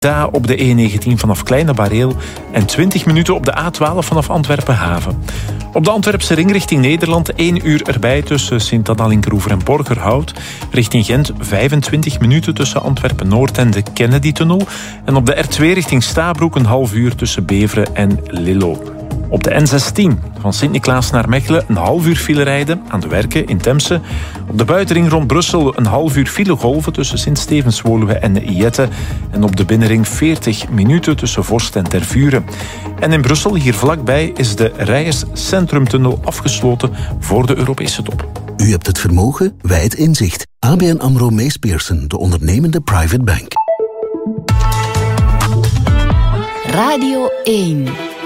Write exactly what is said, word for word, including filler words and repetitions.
Daar op de E negentien vanaf Kleine Bareel en twintig minuten op de A twaalf vanaf Antwerpen-Haven. Op de Antwerpse ring richting Nederland één uur erbij tussen Sint-Anna-Linkeroever en Borgerhout. Richting Gent vijfentwintig minuten tussen Antwerpen-Noord en de Kennedy-tunnel. En op de R twee richting Stabroek een half uur tussen Beveren en Lillo. Op de N zestien van Sint-Niklaas naar Mechelen een half uur file rijden aan de Werken in Temse. Op de buitenring rond Brussel een half uur filegolven tussen Sint-Stevens-Woluwe en Jette. En op de binnenring veertig minuten tussen Vorst en Tervuren. En in Brussel, hier vlakbij, is de Rijers Centrumtunnel afgesloten voor de Europese top. U hebt het vermogen, wij het inzicht. A B N AMRO Mees Pearson, de ondernemende private bank. Radio één.